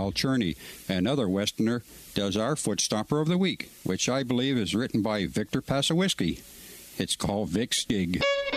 Al Cherney, another Westerner, does our Footstomper of the Week, which I believe is written by Victor Pasawiski. It's called Vic's Gig.